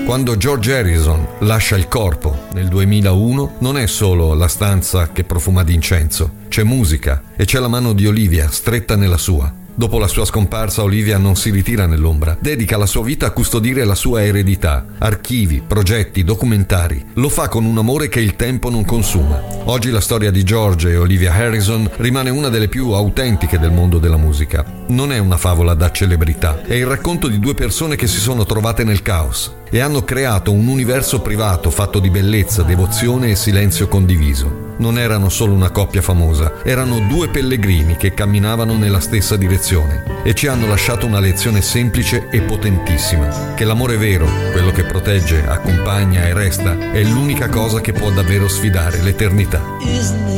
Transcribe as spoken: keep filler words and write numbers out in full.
Quando George Harrison lascia il corpo nel duemilauno, non è solo la stanza che profuma d'incenso, c'è musica e c'è la mano di Olivia stretta nella sua. Dopo la sua scomparsa, Olivia non si ritira nell'ombra, dedica la sua vita a custodire la sua eredità, archivi, progetti, documentari. Lo fa con un amore che il tempo non consuma. Oggi la storia di George e Olivia Harrison rimane una delle più autentiche del mondo della musica. Non è una favola da celebrità, è il racconto di due persone che si sono trovate nel caos e hanno creato un universo privato fatto di bellezza, devozione e silenzio condiviso. Non erano solo una coppia famosa, erano due pellegrini che camminavano nella stessa direzione e ci hanno lasciato una lezione semplice e potentissima: che l'amore vero, quello che protegge, accompagna e resta, è l'unica cosa che può davvero sfidare l'eternità.